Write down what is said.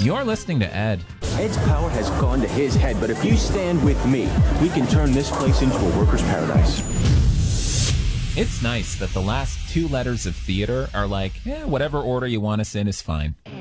You're listening to Ed. Ed's power has gone to his head, but if you stand with me, we can turn this place into a worker's paradise. It's nice that the last two letters of theater are like, whatever order you want us in is fine.